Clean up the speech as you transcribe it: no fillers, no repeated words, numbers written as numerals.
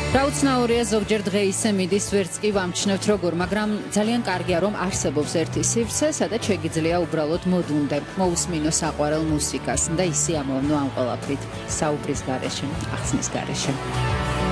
Რაუცნაურია ზოგჯერ დღე ისე მიდის, ვერც კი ვამჩნევთ როგორ, მაგრამ ძალიან კარგია რომ არსებობს ერთი სივრცე, სადაც შეგიძლია უბრალოდ მოდუნდე, მოусმინო საყვარელ მუსიკას და ისე ამოვნო ამ ყველაფრით საუბრის გარეშე, ახსნის გარეშე.